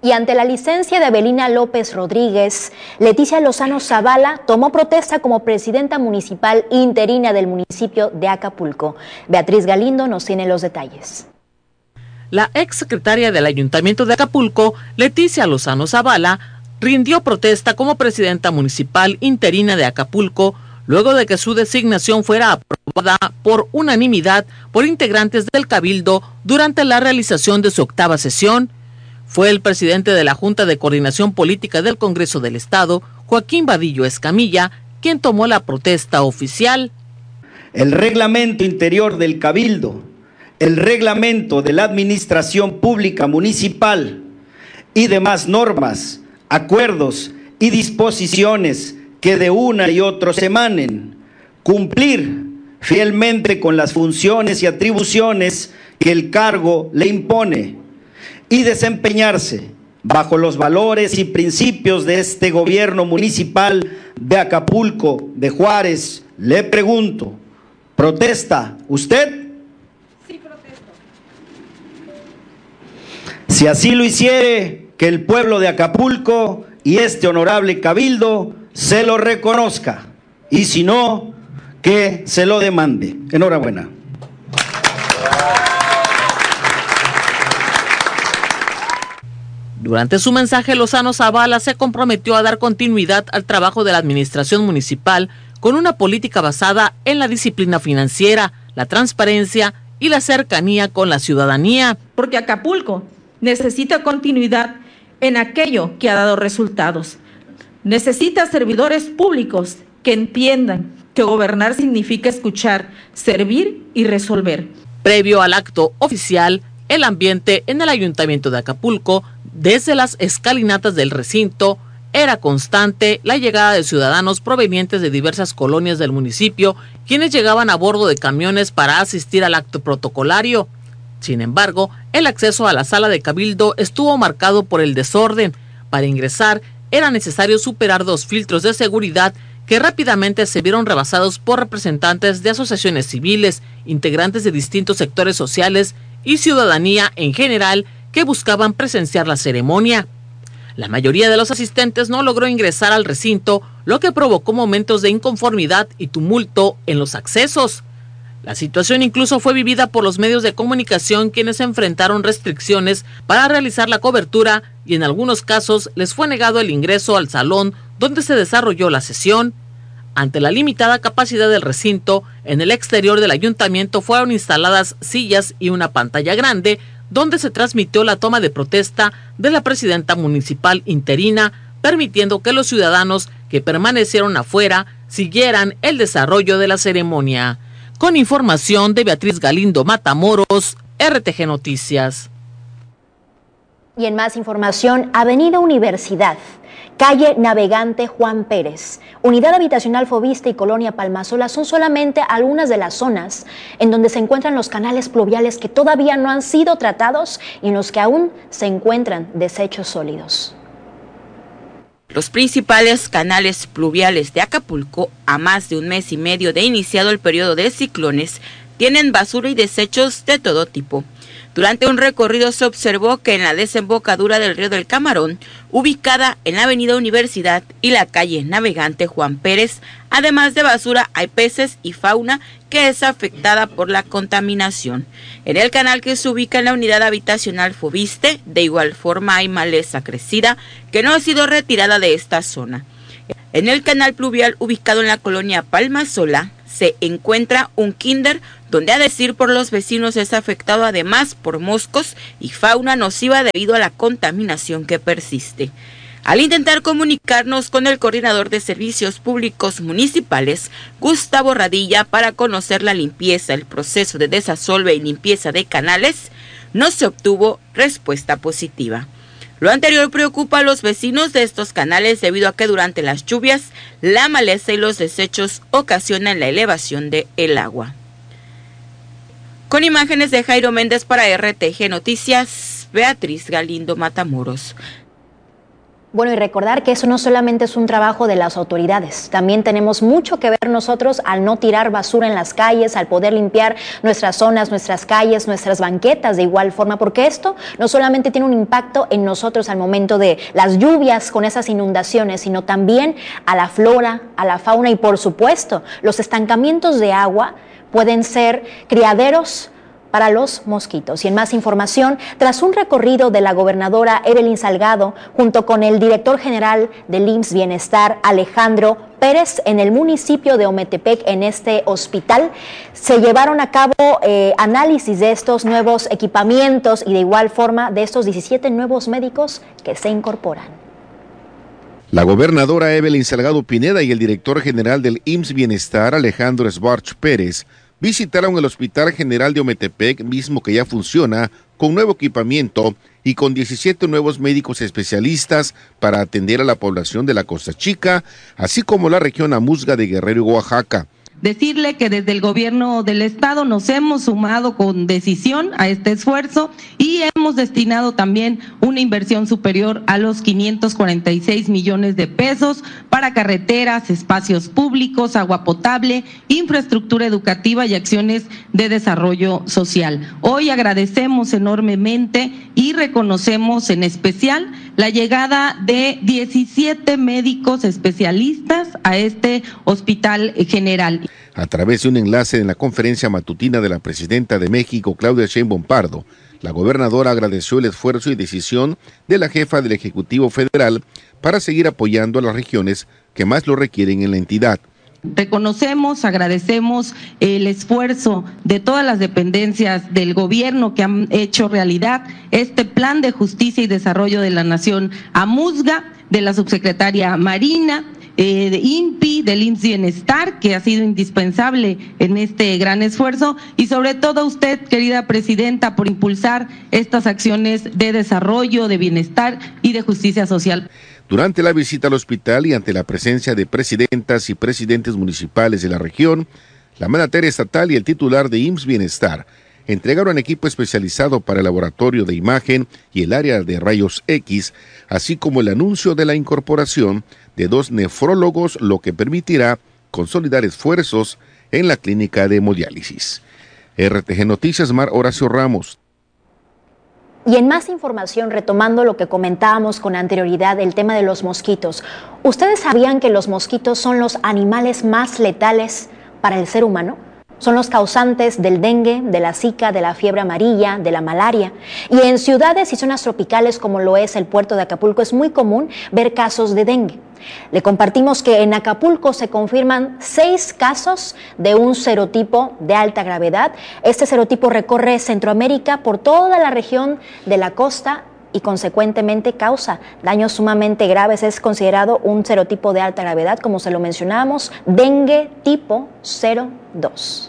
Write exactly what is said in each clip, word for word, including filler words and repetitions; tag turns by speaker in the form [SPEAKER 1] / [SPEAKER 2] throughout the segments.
[SPEAKER 1] Y ante la licencia de Evelina López Rodríguez, Leticia Lozano Zavala tomó protesta como presidenta municipal interina del municipio de Acapulco. Beatriz Galindo nos tiene los detalles.
[SPEAKER 2] La exsecretaria del Ayuntamiento de Acapulco, Leticia Lozano Zavala, rindió protesta como presidenta municipal interina de Acapulco, luego de que su designación fuera aprobada por unanimidad por integrantes del Cabildo durante la realización de su octava sesión. Fue el presidente de la Junta de Coordinación Política del Congreso del Estado, Joaquín Vadillo Escamilla, quien tomó la protesta oficial.
[SPEAKER 3] El reglamento interior del Cabildo, el reglamento de la Administración Pública Municipal y demás normas, acuerdos y disposiciones que de una y otro se emanen, cumplir fielmente con las funciones y atribuciones que el cargo le impone y desempeñarse bajo los valores y principios de este gobierno municipal de Acapulco, de Juárez. Le pregunto, ¿protesta usted?
[SPEAKER 4] Sí, protesto.
[SPEAKER 3] Si así lo hiciere, que el pueblo de Acapulco y este honorable cabildo se lo reconozca, y si no, que se lo demande. Enhorabuena.
[SPEAKER 2] Durante su mensaje, Lozano Zavala se comprometió a dar continuidad al trabajo de la administración municipal con una política basada en la disciplina financiera, la transparencia y la cercanía con la ciudadanía.
[SPEAKER 4] Porque Acapulco necesita continuidad en aquello que ha dado resultados. Necesita servidores públicos que entiendan que gobernar significa escuchar, servir y resolver.
[SPEAKER 2] Previo al acto oficial, el ambiente en el Ayuntamiento de Acapulco, desde las escalinatas del recinto, era constante la llegada de ciudadanos provenientes de diversas colonias del municipio, quienes llegaban a bordo de camiones para asistir al acto protocolario. Sin embargo, el acceso a la sala de Cabildo estuvo marcado por el desorden. Para ingresar, era necesario superar dos filtros de seguridad que rápidamente se vieron rebasados por representantes de asociaciones civiles, integrantes de distintos sectores sociales y ciudadanía en general que buscaban presenciar la ceremonia. La mayoría de los asistentes no logró ingresar al recinto, lo que provocó momentos de inconformidad y tumulto en los accesos. La situación incluso fue vivida por los medios de comunicación, quienes enfrentaron restricciones para realizar la cobertura y en algunos casos les fue negado el ingreso al salón donde se desarrolló la sesión. Ante la limitada capacidad del recinto, en el exterior del ayuntamiento fueron instaladas sillas y una pantalla grande donde se transmitió la toma de protesta de la presidenta municipal interina, permitiendo que los ciudadanos que permanecieron afuera siguieran el desarrollo de la ceremonia. Con información de Beatriz Galindo Matamoros, R T G Noticias.
[SPEAKER 1] Y en más información, Avenida Universidad, calle Navegante Juan Pérez, Unidad Habitacional Foviste y Colonia Palmasola son solamente algunas de las zonas en donde se encuentran los canales pluviales que todavía no han sido tratados y en los que aún se encuentran desechos sólidos.
[SPEAKER 5] Los principales canales pluviales de Acapulco, a más de un mes y medio de iniciado el periodo de ciclones, tienen basura y desechos de todo tipo. Durante un recorrido se observó que en la desembocadura del río del Camarón, ubicada en la avenida Universidad y la calle Navegante Juan Pérez, además de basura hay peces y fauna que es afectada por la contaminación. En el canal que se ubica en la unidad habitacional Foviste, de igual forma hay maleza crecida que no ha sido retirada de esta zona. En el canal pluvial ubicado en la colonia Palmasola se encuentra un kinder donde, a decir por los vecinos, es afectado además por moscos y fauna nociva debido a la contaminación que persiste. Al intentar comunicarnos con el coordinador de servicios públicos municipales, Gustavo Radilla, para conocer la limpieza, el proceso de desasolve y limpieza de canales, no se obtuvo respuesta positiva. Lo anterior preocupa a los vecinos de estos canales debido a que durante las lluvias la maleza y los desechos ocasionan la elevación del agua. Con imágenes de Jairo Méndez para R T G Noticias, Beatriz Galindo Matamoros.
[SPEAKER 1] Bueno, y recordar que eso no solamente es un trabajo de las autoridades, también tenemos mucho que ver nosotros al no tirar basura en las calles, al poder limpiar nuestras zonas, nuestras calles, nuestras banquetas de igual forma, porque esto no solamente tiene un impacto en nosotros al momento de las lluvias con esas inundaciones, sino también a la flora, a la fauna y por supuesto los estancamientos de agua pueden ser criaderos para los mosquitos. Y en más información, tras un recorrido de la gobernadora Evelyn Salgado junto con el director general del I M S S Bienestar, Alejandro Pérez, en el municipio de Ometepec, en este hospital, se llevaron a cabo eh, análisis de estos nuevos equipamientos y de igual forma de estos diecisiete nuevos médicos que se incorporan.
[SPEAKER 6] La gobernadora Evelyn Salgado Pineda y el director general del I M S S Bienestar, Alejandro Sbarch Pérez, visitaron el Hospital General de Ometepec, mismo que ya funciona con nuevo equipamiento y con diecisiete nuevos médicos especialistas para atender a la población de la Costa Chica, así como la región Amuzga de Guerrero y Oaxaca.
[SPEAKER 7] Decirle que desde el gobierno del estado nos hemos sumado con decisión a este esfuerzo y hemos destinado también una inversión superior a los quinientos cuarenta y seis millones de pesos para carreteras, espacios públicos, agua potable, infraestructura educativa y acciones de desarrollo social. Hoy agradecemos enormemente y reconocemos en especial la llegada de diecisiete médicos especialistas a este hospital general.
[SPEAKER 6] A través de un enlace en la conferencia matutina de la presidenta de México, Claudia Sheinbaum Pardo, la gobernadora agradeció el esfuerzo y decisión de la jefa del Ejecutivo Federal para seguir apoyando a las regiones que más lo requieren en la entidad.
[SPEAKER 7] Reconocemos, agradecemos el esfuerzo de todas las dependencias del gobierno que han hecho realidad este plan de justicia y desarrollo de la nación Amuzga, de la subsecretaria Marina, eh, de I N P I, del I M S S Bienestar, que ha sido indispensable en este gran esfuerzo, y sobre todo a usted, querida presidenta, por impulsar estas acciones de desarrollo, de bienestar y de justicia social.
[SPEAKER 6] Durante la visita al hospital y ante la presencia de presidentas y presidentes municipales de la región, la mandataria estatal y el titular de I M S S Bienestar entregaron equipo especializado para el laboratorio de imagen y el área de rayos X, así como el anuncio de la incorporación de dos nefrólogos, lo que permitirá consolidar esfuerzos en la clínica de hemodiálisis. R T G Noticias, Mar Horacio Ramos.
[SPEAKER 1] Y en más información, retomando lo que comentábamos con anterioridad, el tema de los mosquitos. ¿Ustedes sabían que los mosquitos son los animales más letales para el ser humano? Son los causantes del dengue, de la zika, de la fiebre amarilla, de la malaria. Y en ciudades y zonas tropicales como lo es el puerto de Acapulco es muy común ver casos de dengue. Le compartimos que en Acapulco se confirman seis casos de un serotipo de alta gravedad. Este serotipo recorre Centroamérica por toda la región de la costa y consecuentemente causa daños sumamente graves. Es considerado un serotipo de alta gravedad, como se lo mencionábamos, dengue tipo cero dos.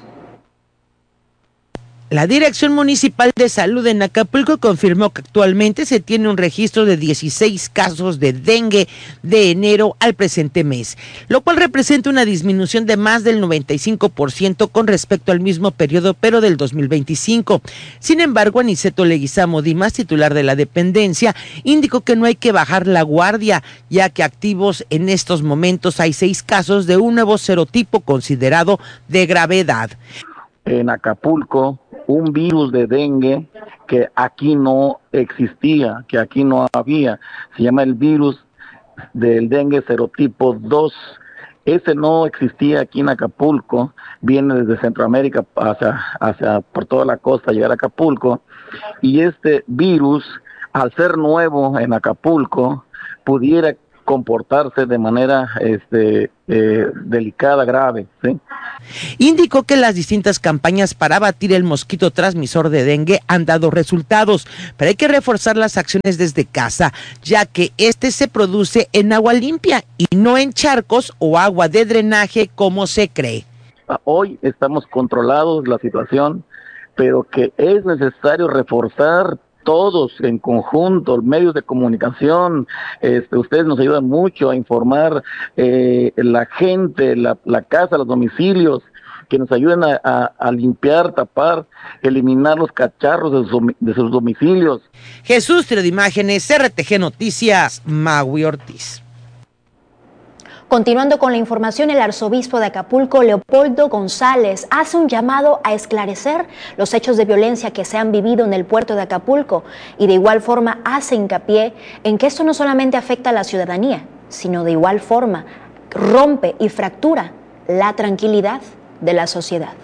[SPEAKER 8] La Dirección Municipal de Salud en Acapulco confirmó que actualmente se tiene un registro de dieciséis casos de dengue de enero al presente mes, lo cual representa una disminución de más del noventa y cinco por ciento con respecto al mismo periodo, pero del dos mil veinticinco. Sin embargo, Aniceto Leguizamo Dimas, titular de la dependencia, indicó que no hay que bajar la guardia, ya que activos en estos momentos hay seis casos de un nuevo serotipo considerado de gravedad.
[SPEAKER 9] En Acapulco, un virus de dengue que aquí no existía, que aquí no había, se llama el virus del dengue serotipo dos. Ese no existía aquí en Acapulco, viene desde Centroamérica hacia, hacia por toda la costa, llegar a Acapulco, y este virus, al ser nuevo en Acapulco, pudiera comportarse de manera este, eh, delicada, grave, ¿sí?
[SPEAKER 8] Indicó que las distintas campañas para abatir el mosquito transmisor de dengue han dado resultados, pero hay que reforzar las acciones desde casa, ya que este se produce en agua limpia y no en charcos o agua de drenaje como se cree.
[SPEAKER 9] Hoy estamos controlados la situación, pero que es necesario reforzar todos en conjunto, medios de comunicación. Este, ustedes nos ayudan mucho a informar eh, la gente, la, la casa, los domicilios, que nos ayuden a, a, a limpiar, tapar, eliminar los cacharros de sus, de sus domicilios.
[SPEAKER 8] Jesús, Tiro de Imágenes, R T G Noticias, Magui Ortiz.
[SPEAKER 1] Continuando con la información, el arzobispo de Acapulco, Leopoldo González, hace un llamado a esclarecer los hechos de violencia que se han vivido en el puerto de Acapulco y de igual forma hace hincapié en que esto no solamente afecta a la ciudadanía, sino de igual forma rompe y fractura la tranquilidad de la sociedad.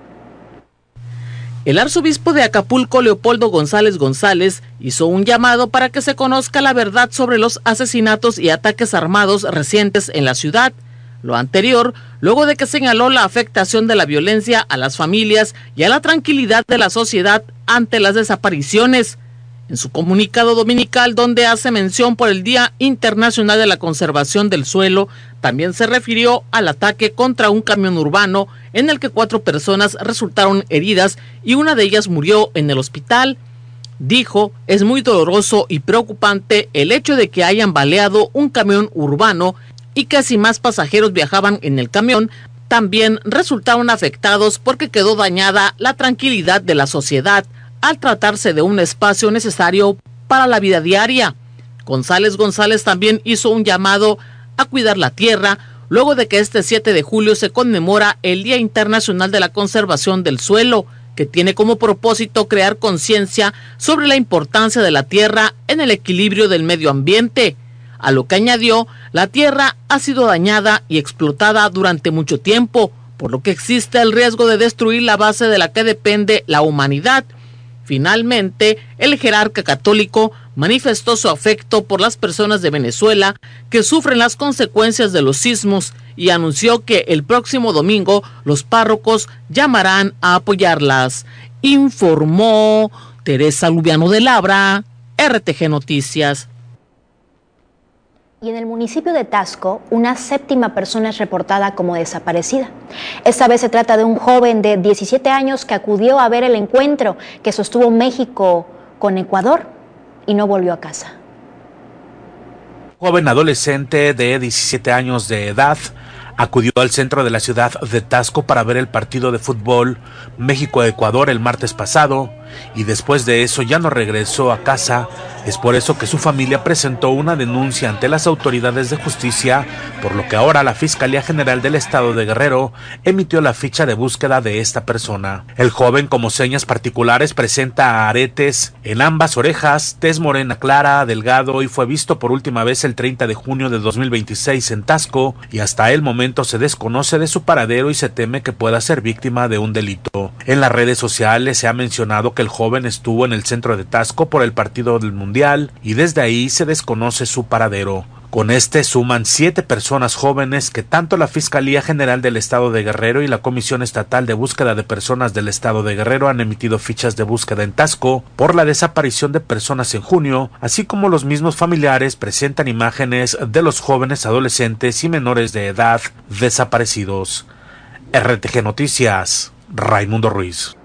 [SPEAKER 2] El arzobispo de Acapulco, Leopoldo González González, hizo un llamado para que se conozca la verdad sobre los asesinatos y ataques armados recientes en la ciudad. Lo anterior, luego de que señaló la afectación de la violencia a las familias y a la tranquilidad de la sociedad ante las desapariciones. En su comunicado dominical, donde hace mención por el Día Internacional de la Conservación del Suelo, también se refirió al ataque contra un camión urbano en el que cuatro personas resultaron heridas y una de ellas murió en el hospital. Dijo, es muy doloroso y preocupante el hecho de que hayan baleado un camión urbano y que si más pasajeros viajaban en el camión, también resultaron afectados porque quedó dañada la tranquilidad de la sociedad al tratarse de un espacio necesario para la vida diaria. González González también hizo un llamado a cuidar la tierra, luego de que este siete de julio se conmemora el Día Internacional de la Conservación del Suelo, que tiene como propósito crear conciencia sobre la importancia de la tierra en el equilibrio del medio ambiente. A lo que añadió, la tierra ha sido dañada y explotada durante mucho tiempo, por lo que existe el riesgo de destruir la base de la que depende la humanidad. Finalmente, el jerarca católico manifestó su afecto por las personas de Venezuela que sufren las consecuencias de los sismos y anunció que el próximo domingo los párrocos llamarán a apoyarlas. Informó Teresa Lubiano de Labra, R T G Noticias.
[SPEAKER 1] Y en el municipio de Taxco, una séptima persona es reportada como desaparecida. Esta vez se trata de un joven de diecisiete años que acudió a ver el encuentro que sostuvo México con Ecuador y no volvió a casa.
[SPEAKER 10] Joven adolescente de diecisiete años de edad acudió al centro de la ciudad de Taxco para ver el partido de fútbol México-Ecuador el martes pasado y después de eso ya no regresó a casa. Es por eso que su familia presentó una denuncia ante las autoridades de justicia, por lo que ahora la Fiscalía General del Estado de Guerrero emitió la ficha de búsqueda de esta persona. El joven, como señas particulares, presenta aretes en ambas orejas, tez morena clara, delgado, y fue visto por última vez el treinta de junio de dos mil veintiséis en Taxco, y hasta el momento se desconoce de su paradero y se teme que pueda ser víctima de un delito. En las redes sociales se ha mencionado que el joven estuvo en el centro de Taxco por el partido del Mundial y desde ahí se desconoce su paradero. Con este suman siete personas jóvenes que tanto la Fiscalía General del Estado de Guerrero y la Comisión Estatal de Búsqueda de Personas del Estado de Guerrero han emitido fichas de búsqueda en Taxco por la desaparición de personas en junio, así como los mismos familiares presentan imágenes de los jóvenes adolescentes y menores de edad desaparecidos. R T G Noticias, Raimundo Ruiz.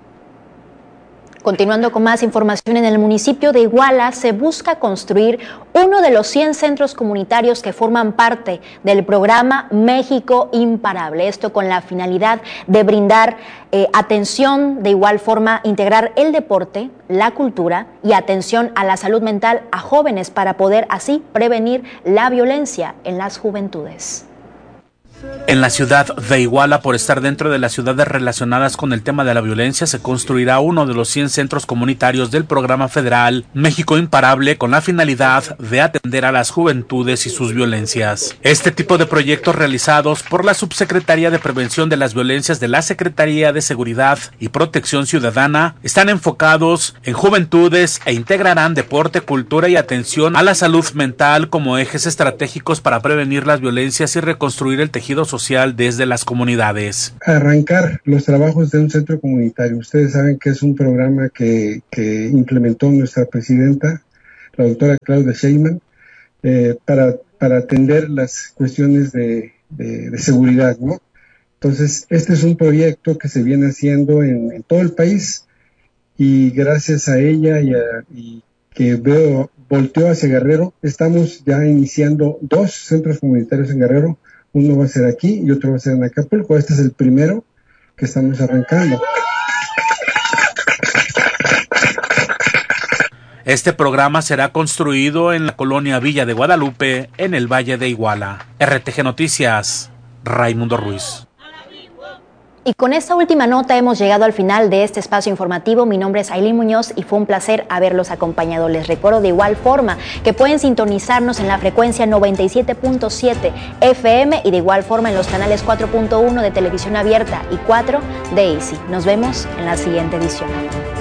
[SPEAKER 1] Continuando con más información, en el municipio de Iguala se busca construir uno de los cien centros comunitarios que forman parte del programa México Imparable. Esto con la finalidad de brindar eh, atención, de igual forma integrar el deporte, la cultura y atención a la salud mental a jóvenes para poder así prevenir la violencia en las juventudes.
[SPEAKER 10] En la ciudad de Iguala, por estar dentro de las ciudades relacionadas con el tema de la violencia, se construirá uno de los cien centros comunitarios del programa federal México Imparable con la finalidad de atender a las juventudes y sus violencias. Este tipo de proyectos realizados por la Subsecretaría de Prevención de las Violencias de la Secretaría de Seguridad y Protección Ciudadana están enfocados en juventudes e integrarán deporte, cultura y atención a la salud mental como ejes estratégicos para prevenir las violencias y reconstruir el tejido social desde las comunidades.
[SPEAKER 11] Arrancar los trabajos de un centro comunitario. Ustedes saben que es un programa que, que implementó nuestra presidenta, la doctora Claudia Sheinbaum, eh, para, para atender las cuestiones de, de, de seguridad, ¿no? Entonces, este es un proyecto que se viene haciendo en, en todo el país y gracias a ella y, a, y que veo volteó hacia Guerrero, estamos ya iniciando dos centros comunitarios en Guerrero. Uno va a ser aquí y otro va a ser en Acapulco. Este es el primero que estamos arrancando.
[SPEAKER 10] Este programa será construido en la colonia Villa de Guadalupe, en el Valle de Iguala. R T G Noticias, Raimundo Ruiz.
[SPEAKER 1] Y con esta última nota hemos llegado al final de este espacio informativo. Mi nombre es Ailín Muñoz y fue un placer haberlos acompañado. Les recuerdo de igual forma que pueden sintonizarnos en la frecuencia noventa y siete punto siete F M y de igual forma en los canales cuatro punto uno de Televisión Abierta y cuatro de Easy. Nos vemos en la siguiente edición.